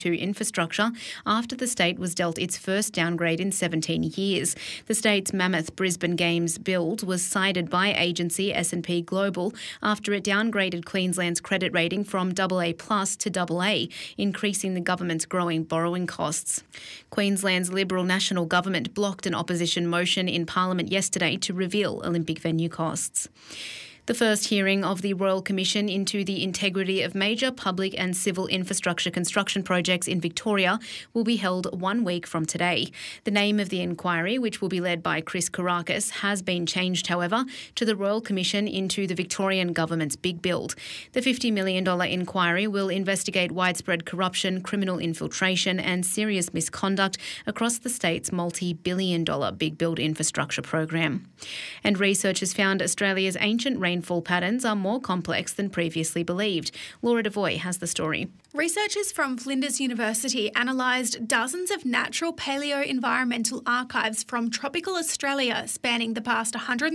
to infrastructure after the state was dealt its first downgrade in 17 years. The state's mammoth Brisbane Games build was cited by agency S&P Global after it downgraded Queensland's credit rating from AA+ to AA, increasing the government's growing borrowing costs. Queensland's Liberal National Government blocked an opposition motion in Parliament yesterday to reveal Olympic venue costs. The first hearing of the Royal Commission into the integrity of major public and civil infrastructure construction projects in Victoria will be held 1 week from today. The name of the inquiry, which will be led by Chris Kourakis, has been changed, however, to the Royal Commission into the Victorian Government's Big Build. The $50 million inquiry will investigate widespread corruption, criminal infiltration and serious misconduct across the state's multi-billion-dollar Big Build infrastructure program. And researchers found Australia's ancient rainfall patterns are more complex than previously believed. Laura Devoy has the story. Researchers from Flinders University analysed dozens of natural paleo-environmental archives from tropical Australia spanning the past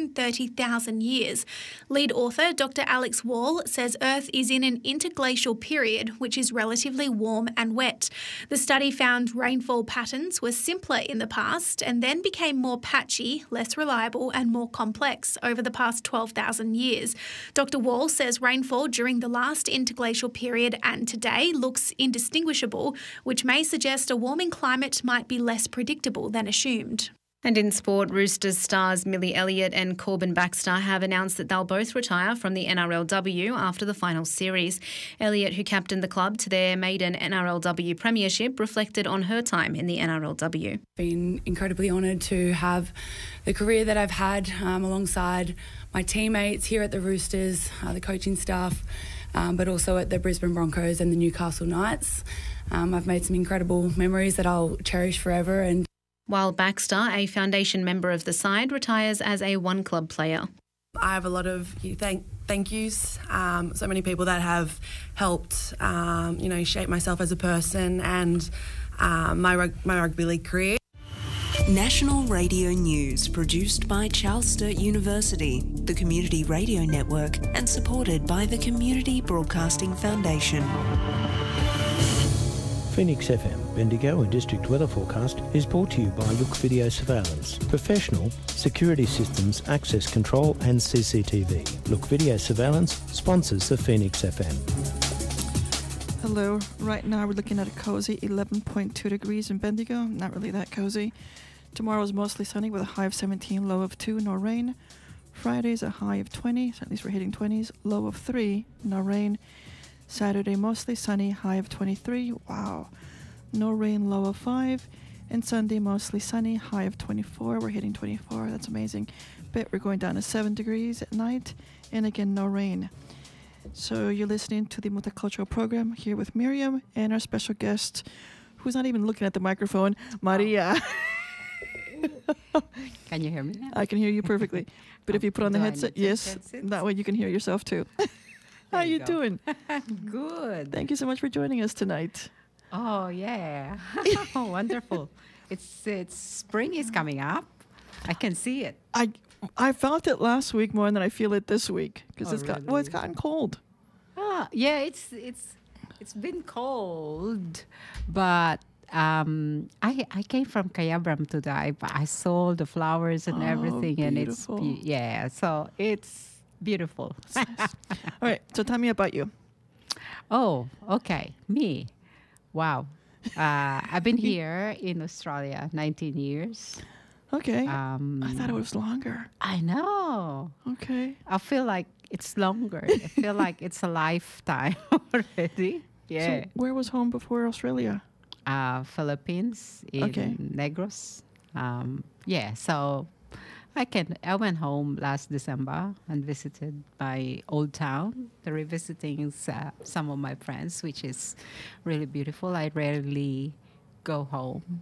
130,000 years. Lead author Dr. Alex Wall says Earth is in an interglacial period, which is relatively warm and wet. The study found rainfall patterns were simpler in the past and then became more patchy, less reliable and more complex over the past 12,000 years. Dr. Wall says rainfall during the last interglacial period and today looks indistinguishable, which may suggest a warming climate might be less predictable than assumed. And in sport, Roosters stars Millie Elliott and Corbin Baxter have announced that they'll both retire from the NRLW after the final series. Elliott, who captained the club to their maiden NRLW premiership, reflected on her time in the NRLW. Been incredibly honoured to have the career that I've had alongside my teammates here at the Roosters, the coaching staff, but also at the Brisbane Broncos and the Newcastle Knights. I've made some incredible memories that I'll cherish forever. And while Baxter, a foundation member of the side, retires as a one-club player. I have a lot of thank yous. So many people that have helped, shape myself as a person and my rugby league career. National Radio News, produced by Charles Sturt University, the Community Radio Network, and supported by the Community Broadcasting Foundation. Phoenix FM, Bendigo and District Weather Forecast is brought to you by Look Video Surveillance. Professional security systems, access control and CCTV. Look Video Surveillance sponsors the Phoenix FM. Hello. Right now we're looking at a cozy 11.2 degrees in Bendigo. Not really that cozy. Tomorrow is mostly sunny with a high of 17, low of 2, no rain. Friday is a high of 20, so at least we're hitting 20s, low of 3, no rain. Saturday mostly sunny, high of 23, wow. No rain, low of 5. And Sunday mostly sunny, high of 24, we're hitting 24, that's amazing. But we're going down to 7 degrees at night, and again, no rain. So you're listening to the Multicultural Program here with Miriam and our special guest, who's not even looking at the microphone, Maria. Can you hear me now? I can hear you perfectly. But if you put on the headset, yes, that way you can hear yourself too. How you doing? Good. Thank you so much for joining us tonight. Oh, yeah. Oh, wonderful. It's spring is coming up. I can see it. I felt it last week more than I feel it this week because it's gotten cold. Yeah, it's been cold, but I came from Kayabram today, but I saw the flowers and everything, beautiful. and so it's beautiful. Nice. All right, so tell me about you. Oh, okay, me. Wow. I've been here in Australia 19 years. Okay. I thought it was longer. I know. Okay. I feel like it's longer. I feel like it's a lifetime already. Yeah. So where was home before Australia? Philippines, in Negros. So I went home last December and visited my old town, revisiting some of my friends, which is really beautiful. I rarely go home.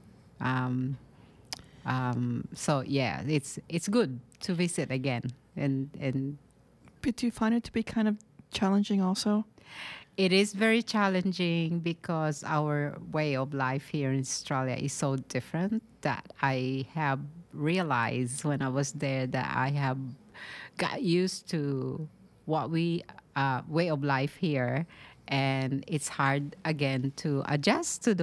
It's good to visit again. And But do you find it to be kind of challenging also? It is very challenging because our way of life here in Australia is so different that I have realized when I was there that I have got used to what we way of life here, and it's hard again to adjust to the